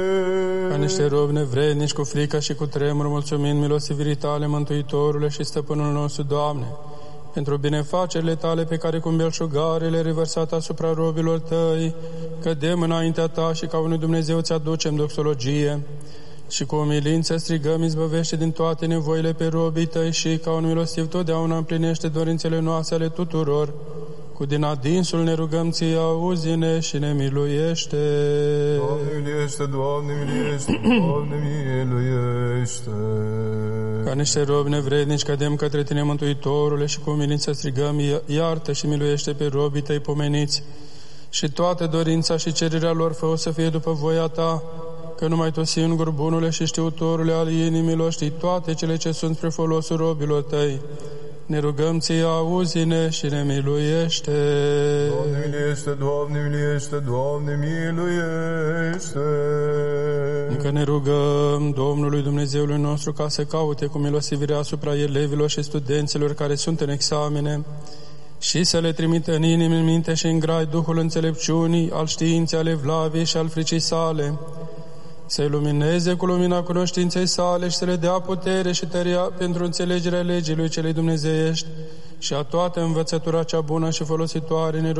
Ca niște robi nevrednici, cu frică și cu tremur, mulțumind milosivirii Tale, Mântuitorule și Stăpânul nostru, Doamne, pentru binefacerile Tale pe care cu belșugare le-ai revărsat asupra robilor Tăi, cădem înaintea Ta și ca unui Dumnezeu ți aducem doxologie și cu umilință strigăm, izbăvește din toate nevoile pe robii Tăi și ca un milostiv totdeauna împlinește dorințele noastre ale tuturor. Cu din adinsul ne rugăm Ție, auzi-ne și ne miluiește. Doamne miluiește, Doamne miluiește, Doamne miluiește. Ca niște robi nevrednici cădem către Tine, Mântuitorule, și cu umilință strigăm, iartă și miluiește pe robii Tăi pomeniți și toată dorința și cererea lor fă să fie după voia Ta, că numai Tu, singur, bunule și știutorule al inimilor, știi toate cele ce sunt spre folosul robilor Tăi. Ne rugăm Ție, auzi-ne și ne miluiește. Doamne miluiește, Doamne miluiește, Doamne miluiește. Încă ne rugăm Domnului Dumnezeului nostru ca să caute cu milosivire asupra elevilor și studenților care sunt în examene și să le trimită în inimă, în minte și în grai Duhul înțelepciunii, al științei, ale evlaviei și al fricii sale, să-i lumineze cu lumina cunoștinței sale și să le dea putere și tăria pentru înțelegerea legii lui celei dumnezeiești și a toată învățătura cea bună și folositoare. Ne